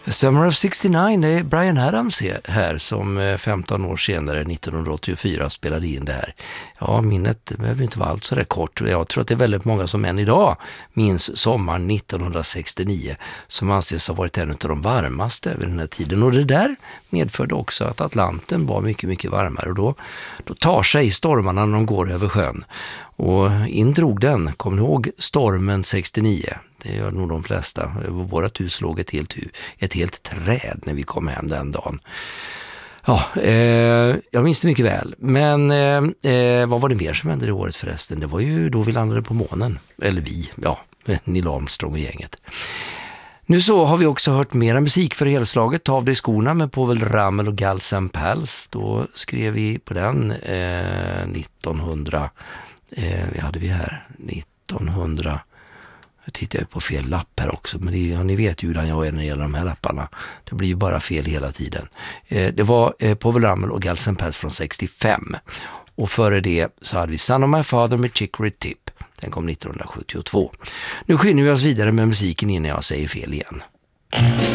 Summer of 69, det är Bryan Adams här som 15 år senare, 1984, spelade in det här. Ja, minnet behöver inte vara allt så där kort. Jag tror att det är väldigt många som än idag minns sommaren 1969 som anses ha varit en av de varmaste vid den här tiden. Och det där medförde också att Atlanten var mycket, mycket varmare. Och då tar sig stormarna när de går över sjön. Och indrog den, kom ni ihåg stormen 69? Det gör nog de flesta. Vårat hus låg ett helt träd när vi kom hem den dagen. Ja, jag minns det mycket väl. Men vad var det mer som hände det året förresten? Det var ju då vi landade på månen. Eller Neil Armstrong och gänget. Nu så har vi också hört mera musik för helslaget. Ta av dig skorna med Povel Ramel och Guns N' Pals. Då skrev vi på den 1900... vi hade vi här 1900. Jag tittar på fel lapp här också, men ni vet ju hur jag är när det gäller de här lapparna. Det blir ju bara fel hela tiden. Det var Povel Ramel och Guns N' Pals från 65. Och före det så hade vi Son of My Father med Chicory Tip. Den kom 1972. Nu skyndar vi oss vidare med musiken innan jag säger fel igen.